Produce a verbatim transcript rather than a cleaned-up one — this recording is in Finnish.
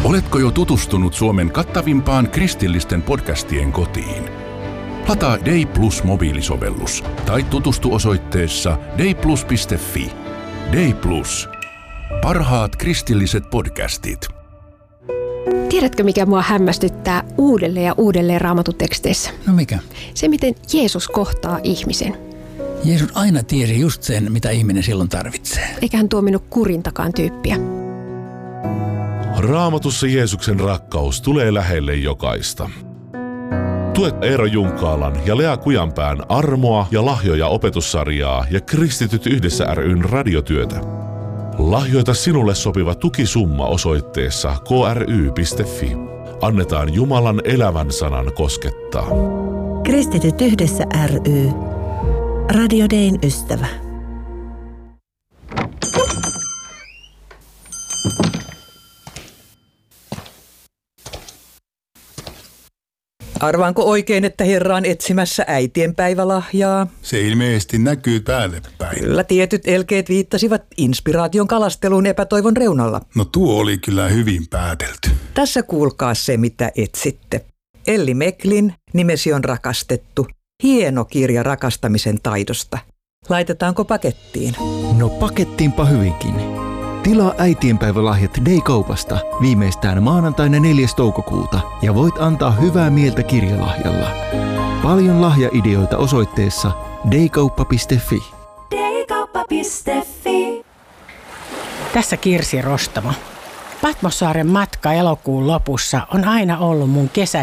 Oletko jo tutustunut Suomen kattavimpaan kristillisten podcastien kotiin? Lataa Dei Plus mobiilisovellus tai tutustu osoitteessa dei plus piste fi. Dei Plus. Parhaat kristilliset podcastit. Tiedätkö, mikä mua hämmästyttää uudelleen ja uudelleen Raamatun teksteissä? No mikä? Se, miten Jeesus kohtaa ihmisen. Jeesus aina tiesi just sen, mitä ihminen silloin tarvitsee. Eikä hän tuominut kurintakaan tyyppiä. Raamatussa Jeesuksen rakkaus tulee lähelle jokaista. Tue Eero Junkaalan ja Lea Kujanpään armoa ja lahjoja opetussarjaa ja Kristityt yhdessä ry:n radiotyötä. Lahjoita sinulle sopiva tukisumma osoitteessa k r y piste f i. Annetaan Jumalan elävän sanan koskettaa. Kristityt yhdessä ry. Radio Dayn ystävä. Arvaanko oikein, että Herra on etsimässä äitienpäivälahjaa? Se ilmeisesti näkyy päälle päin. Kyllä tietyt elkeet viittasivat inspiraation kalasteluun epätoivon reunalla. No tuo oli kyllä hyvin päätelty. Tässä kuulkaa se, mitä etsitte. Elli Meklin, Nimesi on rakastettu. Hieno kirja rakastamisen taidosta. Laitetaanko pakettiin? No pakettiinpa hyvinkin. Tilaa äitienpäivälahjat Day-kaupasta viimeistään maanantaina neljäs toukokuuta ja voit antaa hyvää mieltä kirjalahjalla. Paljon lahjaideoita osoitteessa daykauppa piste fi. daykauppa piste fi. Tässä Kirsi Rostamo. Patmossaaren matka elokuun lopussa on aina ollut mun kesä